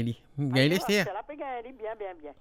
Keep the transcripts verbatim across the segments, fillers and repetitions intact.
dit. Gagne les terres. La peut gagner bien, bien, bien.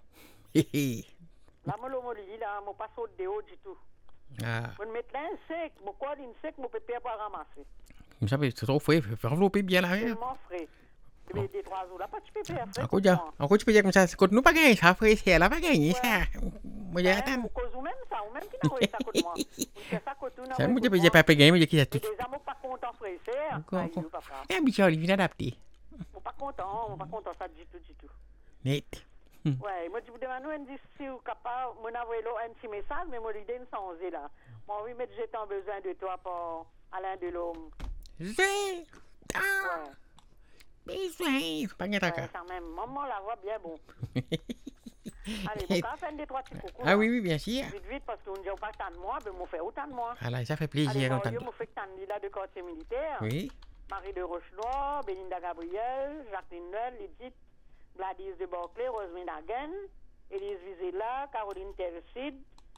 Là, moi, le dit, là, moi, pas saute de haut du tout. Ah. On met là un sec, mon corps une sec, mon pépé pas ramasser. Comme ça, c'est trop frais. Faut envelopper bien là. Tellement frais. Mais des trois jours là, pas de pépé à faire. Encore dire, encore tu peux dire comme ça, quand nous pas gagner ça, frère, c'est là pas gagner ça. Moi j'ai attendre. Cause ou même ça, ou même qui n'a pas ça contre moi. C'est ça contre nous. Ça me dit pas pas gagner, mais qui ça tout. Des amours pas contents frère, c'est. Aïe, papa. Eh bien, il vient d'adapter. On pas content, on pas content ça du tout du tout. Net. Ouais, moi je vous demande on dit si vous capable, mon envoyer un petit message mais moi l'idée ne sans là. Moi oui, mais j'ai tant besoin de toi pour Alain Delhomme. J'ai Ouais. besoin, pas gagner ta Ouais, ça même maman la voix bien bon. Allez, on va faire des trois petits coucou. Ah oui oui, bien sûr. Vite vite parce qu'on ne dit pas tant de moi, mais on fait autant de moi. Ah là, ça fait plaisir Allez, d'entendre. moi je fais tant de là de quartier militaire. Oui. Marie de Rochenoir, Belinda Gabriel, Jacqueline Noël, Lidit, Gladys de Barclay, Rosemary Dagen, Élise Vizela, Caroline Tercide,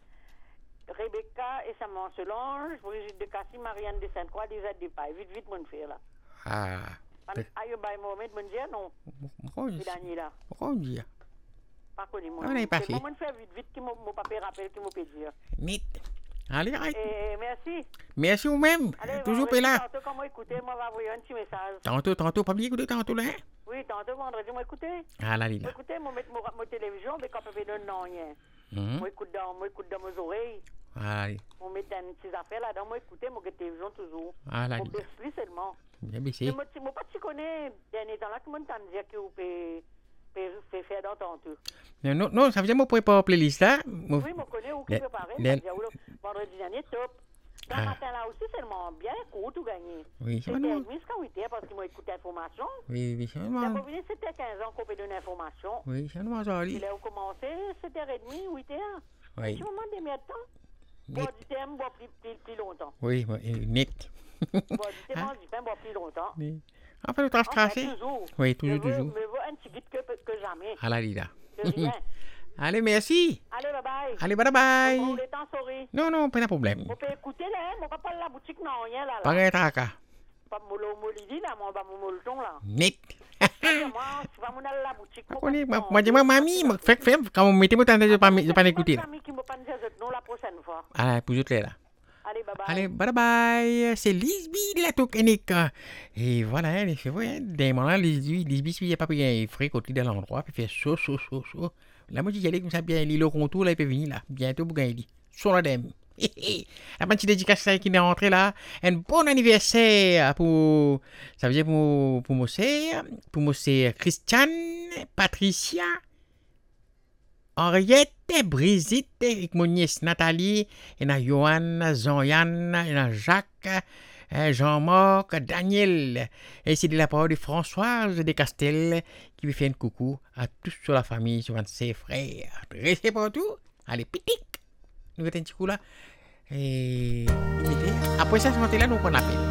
Rebecca et Samuel Solange, Brigitte de Cassis, Marianne de Sainte-Croix, Lisette de Paille. Vite, vite, mon frère là. Ah. Aïe, bah, Mohamed, mon Dieu, non. Pourquoi Daniela. Pourquoi on dit? Pas connu, moi. On n'est pas fait. Moi, je fais vite, vite, que mon papa rappelle, que mon peut dire. Net. Allez, arrête. Et merci. Merci vous-même. Allez, Toujours vendredi, là. Tantôt, quand moi écouter, moi, va envoyer un petit message. Tantôt, tantôt, pas bien écouter tantôt là. Oui, tantôt, vendredi, moi écouter. Ah là, là. Moi écouter, moi mettre mon télévision, mais quand je peux non rien. Moi écoute dans, moi écoute dans mes oreilles. Ah là. On met une petite affaire là-dedans, moi écouter, moi télévision toujours. Ah là. Mon baisse seulement. Bien baissé. Moi, moi pas tu connais, dernier temps là, que moi t'en dire que vous pouvez faire dans tantôt. Non, non, ça veut dire que moi pour préparer playlist là. Oui, moi connais où qui préparer. Vendredi dernier, top. Dans le matin là aussi, seulement bien, court, tout gagné. Oui, c'est bon. bon. C'était jusqu'à huit heures parce qu'ils m'ont écouté l'information. Oui, oui, c'est bon. bon. La combine, c'était quinze ans qu'on peut donner l'information. Oui, c'est bon, joli. Il a commencé, sept heures trente, huit heures. Oui. Tu m'as demandé combien de temps? Bon, du temps, bon, plus, plus, plus longtemps. Oui, net. Bon, du temps, du temps, bon, plus longtemps. Oui. Enfin, le trace-tracé. Toujours. Oui, toujours, toujours. Mais vaut un petit guide que, que jamais. À la lida. De rien. Allez, merci. Allez, bye bye. Allez, bye bye. On est en souris. Non, non, pas de problème. On peut écouter là, on va pas la boutique, non, rien là. Pas de traca. Pas mon molidi là, mon molton là. Net. Moi, tu vas aller à la boutique. Moi, je dis, mamie, fais, fais, quand vous mettez mon temps de pas de pas écouter. Non, la prochaine fois. Ah, pour toutes les là. Allez, bye bye. Allez, bye bye. C'est Lisby de la Tocanique. Et voilà, c'est vrai, des moments, Lisby, Lisby, il n'y a pas bien frais côté de l'endroit, puis il fait chaud, chaud, chaud, chaud. Là, moi, j'y allais comme ça, bien, l'île au contour, là, il peut venir là. Bientôt, vous gagnez. Sur la dème. La petite dédicace qui est rentrée là. Un bon anniversaire pour. Ça veut dire pour, pour moi, pour moi, c'est Christiane, Patricia, Henriette, Brigitte, avec mon nièce Nathalie, et na Johan, Jean-Yann, et na Jacques, Jean-Marc, Daniel. Et c'est de la part de Françoise de Castel qui lui fait un coucou à tous sur la famille, sur ses frères. Restez partout. Allez, pitique. Nous mettons un petit coup là. Et après ça, ce matin-là, nous on appelle.